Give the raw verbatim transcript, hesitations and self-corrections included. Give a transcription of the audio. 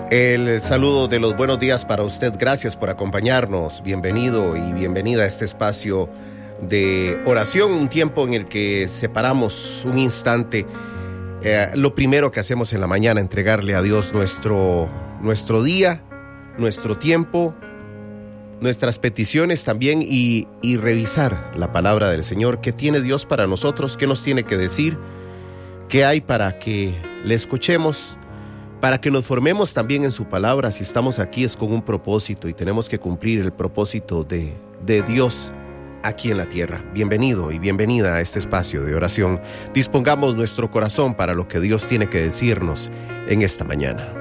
El saludo de los buenos días para usted. Gracias por acompañarnos. Bienvenido y bienvenida a este espacio de oración, un tiempo en el que separamos un instante. Eh, lo primero que hacemos en la mañana, entregarle a Dios nuestro, nuestro día, nuestro tiempo, nuestras peticiones también y, y revisar la palabra del Señor. ¿Qué tiene Dios para nosotros? ¿Qué nos tiene que decir? ¿Qué hay para que le escuchemos? Para que nos formemos también en su palabra. Si estamos aquí es con un propósito y tenemos que cumplir el propósito de, de Dios aquí en la tierra. Bienvenido y bienvenida a este espacio de oración. Dispongamos nuestro corazón para lo que Dios tiene que decirnos en esta mañana.